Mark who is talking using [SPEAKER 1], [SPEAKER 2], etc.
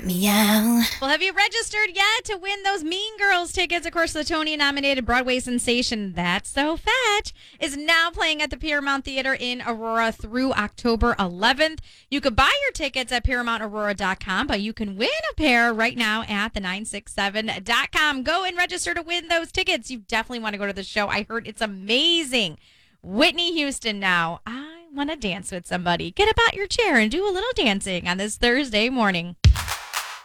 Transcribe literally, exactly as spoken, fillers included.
[SPEAKER 1] Meow.
[SPEAKER 2] Well, have you registered yet to win those Mean Girls tickets? Of course, the Tony-nominated Broadway sensation That's So Fat is now playing at the Paramount Theater in Aurora through October eleventh. You could buy your tickets at paramount aurora dot com, but you can win a pair right now at the nine six seven dot com. Go and register to win those tickets. You definitely want to go to the show. I heard it's amazing. Whitney Houston now. I want to dance with somebody. Get up out your chair and do a little dancing on this Thursday morning.